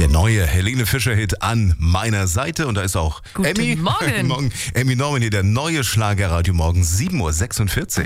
Der neue Helene Fischer-Hit an meiner Seite. Und da ist auch Emmy. Guten Morgen. Emmy Norman hier, der neue Schlagerradio morgen 7:46 Uhr.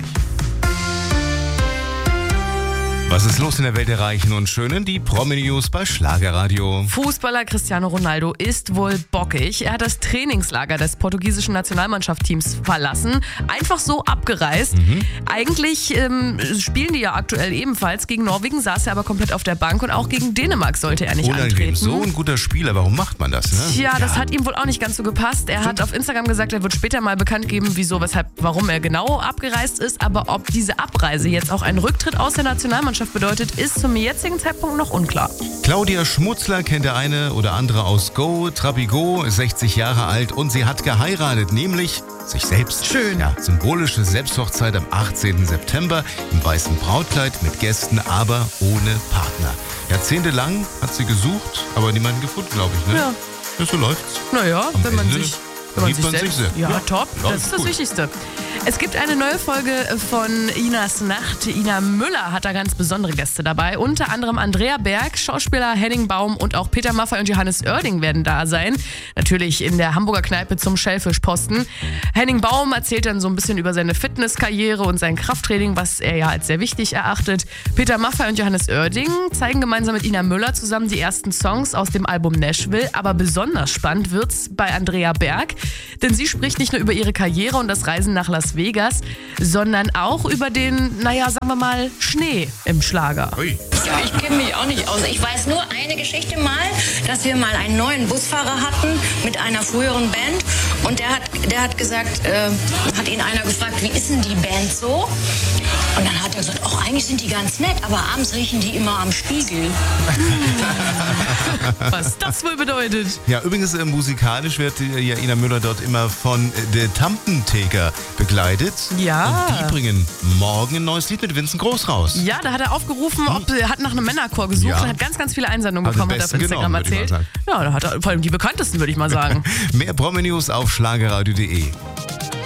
Was ist los in der Welt der Reichen und Schönen? Die Promi-News bei Schlagerradio. Fußballer Cristiano Ronaldo ist wohl bockig. Er hat das Trainingslager des portugiesischen Nationalmannschaftsteams verlassen. Einfach so abgereist. Eigentlich spielen die ja aktuell ebenfalls. Gegen Norwegen saß er aber komplett auf der Bank und auch gegen Dänemark sollte er nicht antreten. So ein guter Spieler, warum macht man das? Ne? Tja, das hat ihm wohl auch nicht ganz so gepasst. Er hat auf Instagram gesagt, er wird später mal bekannt geben, wieso, weshalb, warum er genau abgereist ist. Aber ob diese Abreise jetzt auch einen Rücktritt aus der Nationalmannschaft bedeutet, ist zum jetzigen Zeitpunkt noch unklar. Claudia Schmutzler kennt der eine oder andere aus Go. Trapigo ist 60 Jahre alt und sie hat geheiratet, nämlich sich selbst. Schön. Ja, symbolische Selbsthochzeit am 18. September im weißen Brautkleid mit Gästen, aber ohne Partner. Jahrzehntelang hat sie gesucht, aber niemanden gefunden, glaube ich. Ne? Ja. Ja, so läuft's. Naja, wenn man sich selbst. Ja, top. Ja, das ist das gut. Wichtigste. Es gibt eine neue Folge von Inas Nacht. Ina Müller hat da ganz besondere Gäste dabei. Unter anderem Andrea Berg, Schauspieler Henning Baum und auch Peter Maffay und Johannes Oerding werden da sein. Natürlich in der Hamburger Kneipe zum Schellfischposten. Henning Baum erzählt dann so ein bisschen über seine Fitnesskarriere und sein Krafttraining, was er ja als sehr wichtig erachtet. Peter Maffay und Johannes Oerding zeigen gemeinsam mit Ina Müller zusammen die ersten Songs aus dem Album Nashville. Aber besonders spannend wird's bei Andrea Berg, denn sie spricht nicht nur über ihre Karriere und das Reisen nach Las Vegas, sondern auch über den, sagen wir mal, Schnee im Schlager. Ui. Ja, ich kenne mich auch nicht aus. Ich weiß nur eine Geschichte mal, dass wir mal einen neuen Busfahrer hatten mit einer früheren Band. Und der hat gesagt, hat ihn einer gefragt, wie ist denn die Band so? Und dann hat er gesagt, eigentlich sind die ganz nett, aber abends riechen die immer am Spiegel. Was das wohl bedeutet. Ja, übrigens musikalisch wird ja Ina Müller dort immer von der Tampenteker begleitet. Ja. Und die bringen morgen ein neues Lied mit Vincent Groß raus. Ja, da hat er aufgerufen, er hat nach einem Männerchor gesucht Ja. und hat ganz, ganz viele Einsendungen Hat bekommen, den hat er auf besten Instagram genommen, würde ich erzählt. mal Ja, da hat er vor allem die bekanntesten, würde ich mal sagen. Mehr Promi-News auf schlagerradio.de.